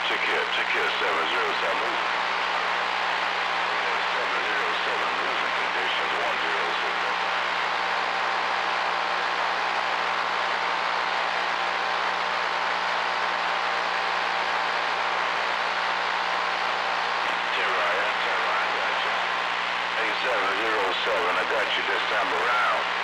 Ticket 707. 707 losing conditions 106. Terror, gotcha. 8707, I got you this time around.